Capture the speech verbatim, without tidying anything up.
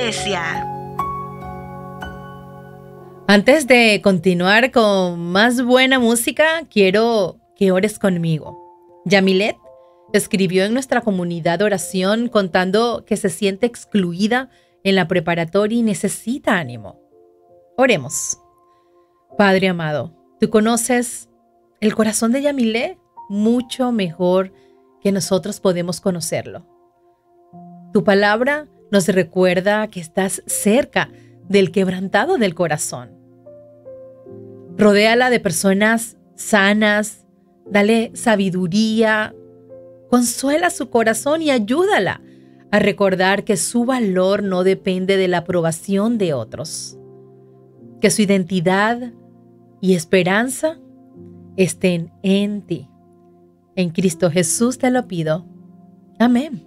iglesia. Antes de continuar con más buena música, quiero que ores conmigo. Yamilet escribió en nuestra comunidad de oración contando que se siente excluida en la preparatoria y necesita ánimo. Oremos. Padre amado, tú conoces el corazón de Yamilet mucho mejor que nosotros podemos conocerlo. Tu palabra nos recuerda que estás cerca del quebrantado del corazón. Rodéala de personas sanas, dale sabiduría, consuela su corazón y ayúdala a recordar que su valor no depende de la aprobación de otros, que su identidad y esperanza estén en ti. En Cristo Jesús te lo pido. Amén.